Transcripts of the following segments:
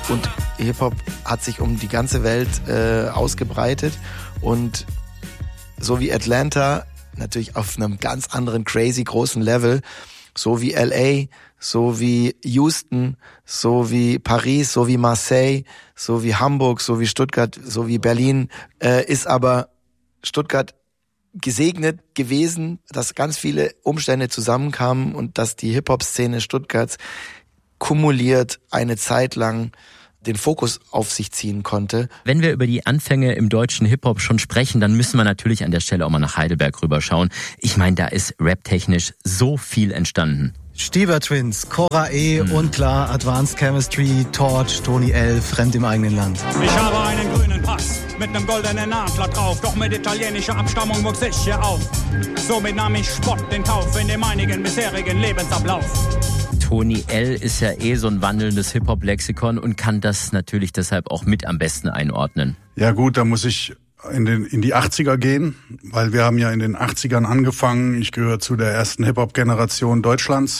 und Hip-Hop hat sich um die ganze Welt ausgebreitet und so wie Atlanta, natürlich auf einem ganz anderen crazy großen Level, so wie LA, so wie Houston, so wie Paris, so wie Marseille, so wie Hamburg, so wie Stuttgart, so wie Berlin, ist aber Stuttgart gesegnet gewesen, dass ganz viele Umstände zusammenkamen und dass die Hip-Hop-Szene Stuttgarts kumuliert eine Zeit lang den Fokus auf sich ziehen konnte. Wenn wir über die Anfänge im deutschen Hip-Hop schon sprechen, dann müssen wir natürlich an der Stelle auch mal nach Heidelberg rüberschauen. Ich meine, da ist raptechnisch so viel entstanden. Stieber Twins, Cora E. und klar Advanced Chemistry, Torch, Tony L., Fremd im eigenen Land. Ich habe einen grünen Pass mit einem goldenen Adler drauf, doch mit italienischer Abstammung wuchs ich hier auf. Somit nahm ich Spott in Kauf in dem einigen bisherigen Lebensablauf. Tony L. ist ja so ein wandelndes Hip-Hop-Lexikon und kann das natürlich deshalb auch mit am besten einordnen. Ja gut, da muss ich in die 80er gehen, weil wir haben ja in den 80ern angefangen. Ich gehöre zu der ersten Hip-Hop-Generation Deutschlands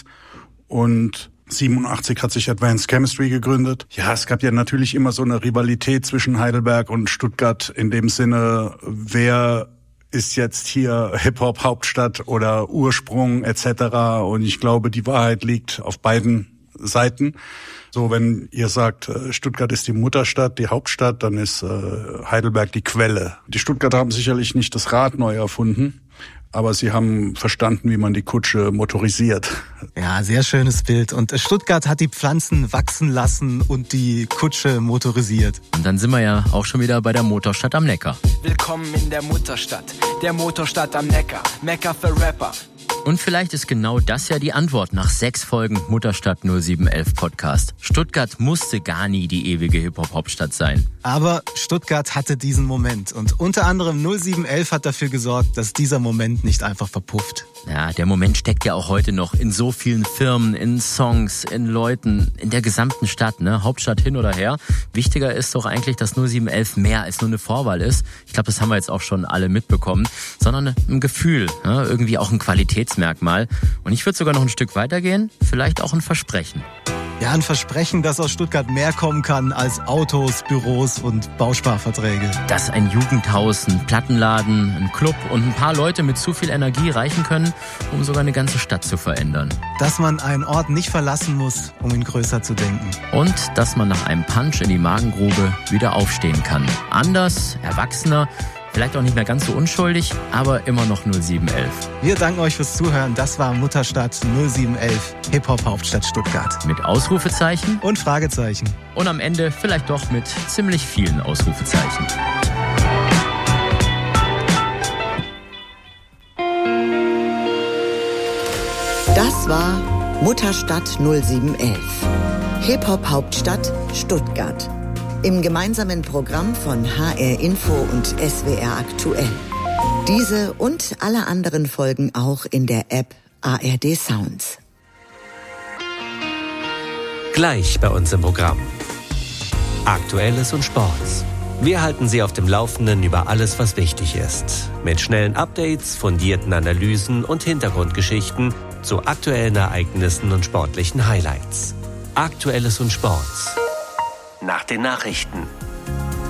und 87 hat sich Advanced Chemistry gegründet. Ja, es gab ja natürlich immer so eine Rivalität zwischen Heidelberg und Stuttgart in dem Sinne, wer ist jetzt hier Hip-Hop-Hauptstadt oder Ursprung etc. Und ich glaube, die Wahrheit liegt auf beiden Seiten. So, wenn ihr sagt, Stuttgart ist die Mutterstadt, die Hauptstadt, dann ist Heidelberg die Quelle. Die Stuttgarter haben sicherlich nicht das Rad neu erfunden, aber sie haben verstanden, wie man die Kutsche motorisiert. Ja, sehr schönes Bild. Und Stuttgart hat die Pflanzen wachsen lassen und die Kutsche motorisiert. Und dann sind wir ja auch schon wieder bei der Motorstadt am Neckar. Willkommen in der Mutterstadt, der Motorstadt am Neckar. Mekka für Rapper. Und vielleicht ist genau das ja die Antwort nach 6 Folgen Mutterstadt 0711 Podcast. Stuttgart musste gar nie die ewige Hip-Hop-Hauptstadt sein. Aber Stuttgart hatte diesen Moment und unter anderem 0711 hat dafür gesorgt, dass dieser Moment nicht einfach verpufft. Ja, der Moment steckt ja auch heute noch in so vielen Firmen, in Songs, in Leuten, in der gesamten Stadt, ne? Hauptstadt hin oder her. Wichtiger ist doch eigentlich, dass 0711 mehr als nur eine Vorwahl ist. Ich glaube, das haben wir jetzt auch schon alle mitbekommen, sondern ein Gefühl, ne? Irgendwie auch ein Qualitätsmerkmal. Und ich würde sogar noch ein Stück weitergehen, vielleicht auch ein Versprechen. Ja, ein Versprechen, dass aus Stuttgart mehr kommen kann als Autos, Büros und Bausparverträge. Dass ein Jugendhaus, ein Plattenladen, ein Club und ein paar Leute mit zu viel Energie reichen können, um sogar eine ganze Stadt zu verändern. Dass man einen Ort nicht verlassen muss, um ihn größer zu denken. Und dass man nach einem Punch in die Magengrube wieder aufstehen kann. Anders, erwachsener, vielleicht auch nicht mehr ganz so unschuldig, aber immer noch 0711. Wir danken euch fürs Zuhören. Das war Mutterstadt 0711, Hip-Hop-Hauptstadt Stuttgart. Mit Ausrufezeichen und Fragezeichen. Und am Ende vielleicht doch mit ziemlich vielen Ausrufezeichen. Das war Mutterstadt 0711, Hip-Hop-Hauptstadt Stuttgart. Im gemeinsamen Programm von HR Info und SWR Aktuell. Diese und alle anderen Folgen auch in der App ARD Sounds. Gleich bei uns im Programm. Aktuelles und Sports. Wir halten Sie auf dem Laufenden über alles, was wichtig ist. Mit schnellen Updates, fundierten Analysen und Hintergrundgeschichten zu aktuellen Ereignissen und sportlichen Highlights. Aktuelles und Sports. Nach den Nachrichten.